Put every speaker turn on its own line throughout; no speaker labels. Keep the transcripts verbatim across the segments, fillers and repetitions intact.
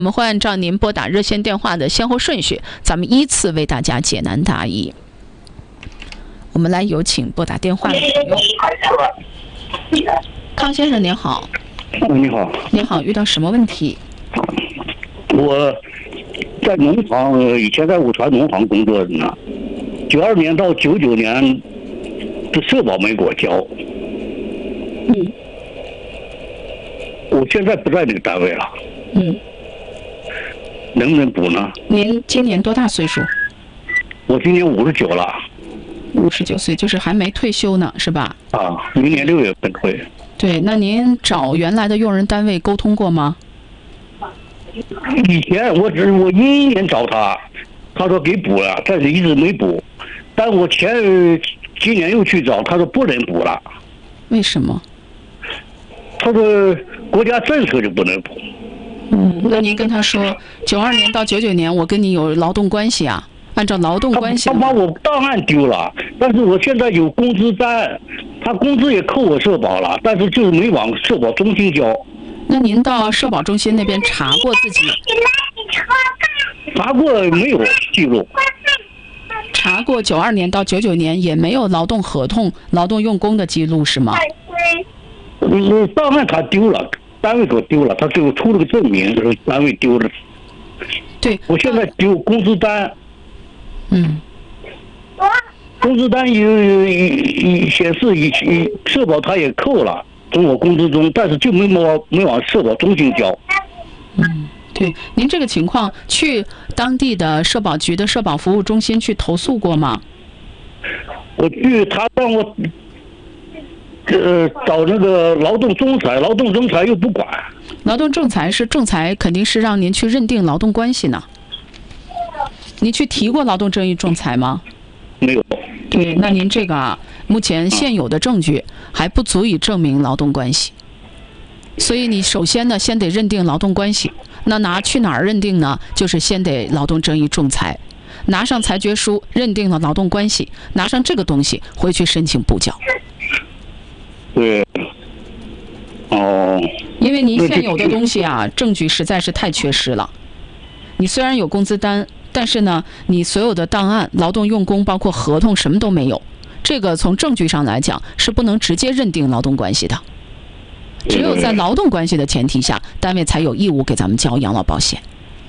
我们会按照您拨打热线电话的先后顺序，咱们依次为大家解难答疑。我们来有请拨打电话的朋友。康先生您好。
哦，你好。
你好，遇到什么问题？
我在农行，以前在五船农行工作呢，九二年到九九年的社保没给我交。
嗯。
我现在不在那个单位了。
嗯。
能不能补呢？
您今年多大岁数？
我今年五十九了。
五十九岁，就是还没退休呢，是吧？
啊，明年六月份退。
对，那您找原来的用人单位沟通过吗？
以前我只我一一年找他，他说给补了，但是一直没补。但我前今年又去找，他说不能补了。
为什么？
他说国家政策就不能补。
嗯，那您跟他说，九二年到九九年我跟你有劳动关系啊，按照劳动关系。
他把我档案丢了，但是我现在有工资单，他工资也扣我社保了，但是就是没往社保中心交。
那您到社保中心那边查过自己？
查过没有记录？
查过九二年到九九年也没有劳动合同、劳动用工的记录是吗？
嗯，档案他丢了。单位给我丢了，他给我出了个证明，就是单位丢了。
对，
我现在丢工资单。
嗯。
工资单有有显示以社保他也扣了，从我工资中，但是就没往没往社保中心交。
嗯，对，您这个情况去当地的社保局的社保服务中心去投诉过吗？
我去，他让我。呃，找那个劳动仲裁，劳动仲裁又不管。
劳动仲裁是仲裁，肯定是让您去认定劳动关系呢。你去提过劳动争议仲裁吗？
没有。
对，那您这个啊，目前现有的证据还不足以证明劳动关系，所以你首先呢，先得认定劳动关系。那拿去哪儿认定呢？就是先得劳动争议仲裁，拿上裁决书，认定了劳动关系，拿上这个东西回去申请补缴。
对，哦，
因为您现有的东西啊，证据实在是太缺失了。你虽然有工资单，但是呢，你所有的档案、劳动用工，包括合同，什么都没有。这个从证据上来讲，是不能直接认定劳动关系的。只有在劳动关系的前提下，单位才有义务给咱们交养老保险。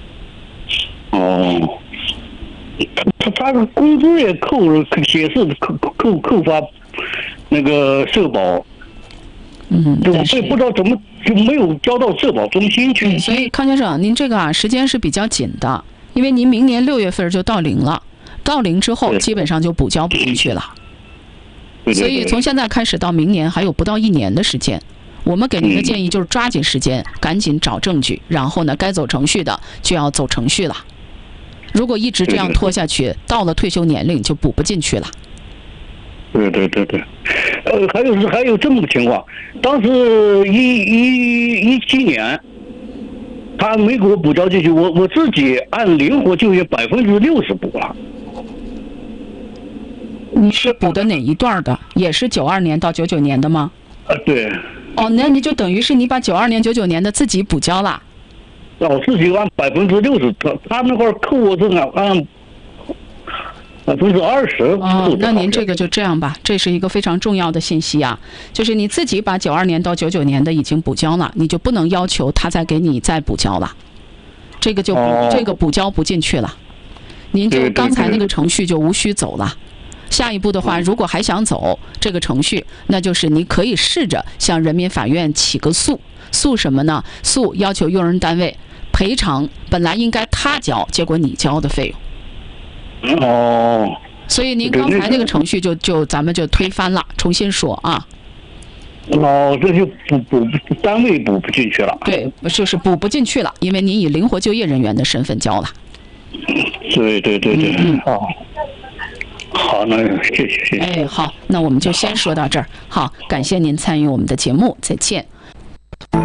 哦，他他的工资也扣了，显示扣扣扣发那个社保。
嗯，
我也不知道怎么就没有交到社保中心去。
所以康先生，您这个啊时间是比较紧的，因为您明年六月份就到龄了，到龄之后基本上就补交不进去了。
对对对，
所以从现在开始到明年还有不到一年的时间，我们给您的建议就是抓紧时间，嗯、赶紧找证据，然后呢该走程序的就要走程序了。如果一直这样拖下去，对对对，到了退休年龄就补不进去了。
对对对对，呃，还有是还有这么个情况，当时一一一七年，他没给我补交进去，我我自己按灵活就业百分之六十补了。
你是补的哪一段的？也是九二年到九九年的吗？
啊，对。
哦，那你就等于是你把九二年、九九年的自己补交了。
我自己按百分之六十，他他那块扣我这个按。百分之二十
哦，那您这个就这样吧，这是一个非常重要的信息啊，就是你自己把九二年到九九年的已经补交了，你就不能要求他再给你再补交了，这个就补、哦、这个补交不进去了，您就刚才那个程序就无需走了。对对对，下一步的话，如果还想走这个程序，那就是你可以试着向人民法院起个诉，诉什么呢？诉要求用人单位赔偿本来应该他交，结果你交的费用。
哦，
所以您刚才那个程序就就咱们就推翻了，重新说啊。
哦，这就补补单位补不进去了。
对，就是补不进去了，因为您以灵活就业人员的身份交了。
对对对对，嗯，好，好，那谢谢谢谢。
哎，好，那我们就先说到这儿。好，感谢您参与我们的节目，再见。